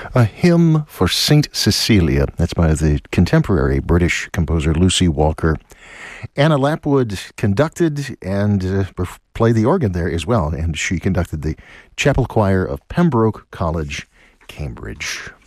A Hymn for St. Cecilia. That's by the contemporary British composer Lucy Walker. Anna Lapwood conducted and played the organ there as well, and she conducted the chapel choir of Pembroke College, Cambridge.